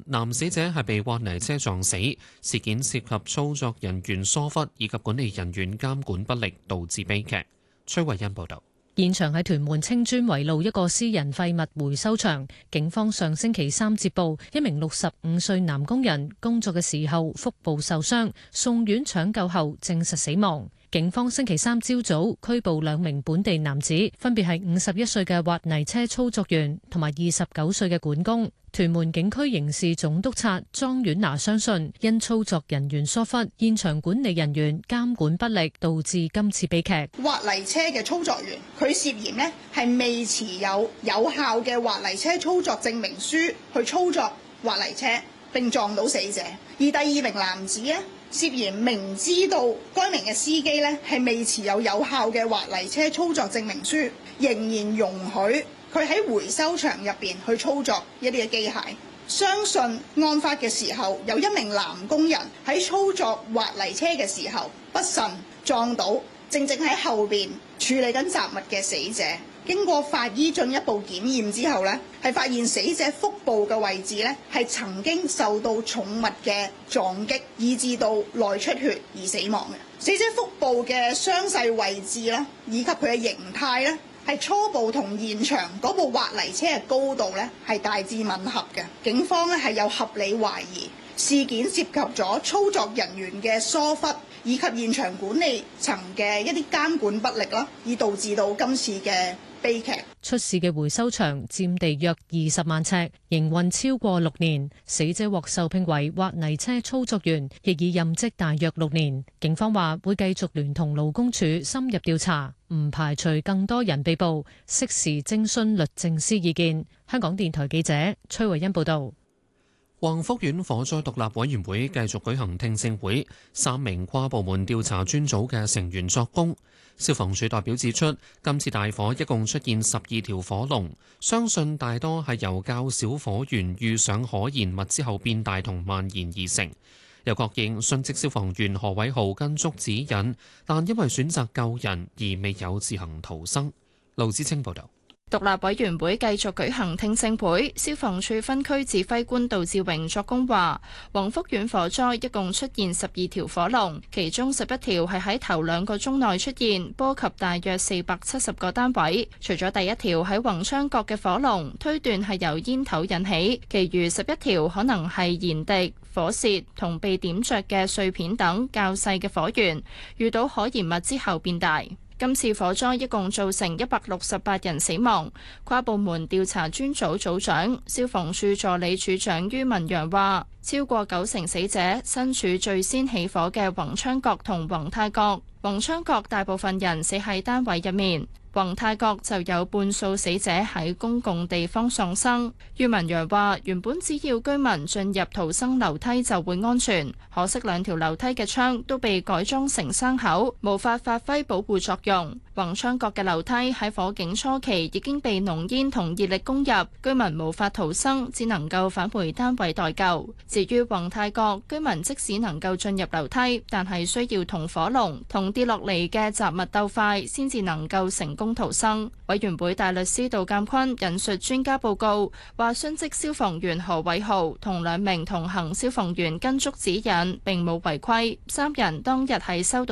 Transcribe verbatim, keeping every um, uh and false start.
男死者係被挖泥車撞死，事件涉及操作人員疏忽以及管理人員監管不力，導致悲劇。崔慧欣報道。 現場喺屯門青磚圍路一個私人廢物回收場，警方上星期三接報，一名六十五歲男工人工作嘅時候腹部受傷，送院搶救後證實死亡。警方星期三朝早拘捕兩名本地男子，分別係五十一歲嘅挖泥車操作員同埋二十九歲嘅管工。屯門警區刑事總督察莊婉娜相信，因操作人員疏忽、現場管理人員監管不力，導致今次悲劇。 挖泥車嘅操作員，佢涉嫌呢係未持有有效嘅挖泥車操作證明書去操作挖泥車，並撞到死者。而第二名男子呢，涉嫌明知道該名嘅司機呢係未持有有效嘅挖泥車操作證明書，仍然容許佢喺回收場入邊去操作一啲嘅機械。相信案發嘅時候，有一名男工人喺操作挖泥車嘅時候不慎撞到正正喺後邊處理緊雜物嘅死者。經過法醫進一步檢驗之後呢，係發現死者腹部嘅位置呢係曾經受到重物嘅撞擊，以致到內出血而死亡嘅。死者腹部嘅傷勢位置啦，以及佢嘅形態呢，係初步同現場嗰部挖泥車嘅高度呢係大致吻合嘅。警方呢係有合理懷疑事件涉及咗操作人員嘅疏忽，以及現場管理層嘅一啲監管不力啦，以導致到今次嘅悲劇。 出事嘅回收場佔地約二十萬尺，營運超過六年。死者獲受聘為挖泥車操作員，亦已任職大約六年。警方話會繼續聯同勞工處深入調查，唔排除更多人被捕，適時徵詢律政司意見。香港電台記者崔慧欣報道。 宏福苑火災獨立委員會繼續舉行聽證會，三名跨部門調查專組嘅成員作供。消防處代表指出，今次大火一共出現十二條火龍，相信大多係由較小火源遇上可燃物之後變大同蔓延而成。又確認殉職消防員何偉豪跟足指引，但因為選擇救人而未有自行逃生。盧志清報導。 獨立委員會繼續舉行聽證會，消防處分區指揮官杜志榮作供話，宏福苑火災一共出現十二條火龍，其中十一條係喺頭兩個鐘內出現，波及大約四百七十個單位。除咗第一條喺宏昌閣嘅火龍，推斷係由煙頭引起，其餘十一條可能係燃滴、火舌同被點着嘅碎片等較細嘅火源，遇到可燃物之後變大。今次火災一共造成一百六十八人死亡。跨部門調查專組組長、消防處助理處長于文陽話，超過九成死者身處最先起火嘅宏昌閣同宏泰閣。宏昌閣大部分人死喺單位入面，宏泰閣就有半數死者喺公共地方喪生。于文陽話，原本只要居民進入逃生樓梯就會安全，可惜兩條樓梯嘅窗都被改裝成生口，無法發揮保護作用。宏昌閣嘅樓梯喺火警初期已經被濃煙同熱力攻入，居民無法逃生，只能夠返回單位待救。至於宏泰閣，居民即使能夠進入樓梯，但係需要同火龍同跌落嚟嘅雜物鬥快，先至能夠成功逃生。委員會大律師杜鑑坤引述專家報告，話殉職消防員何偉豪同兩名同行消防員跟足指引，並冇違規。三人當日係收到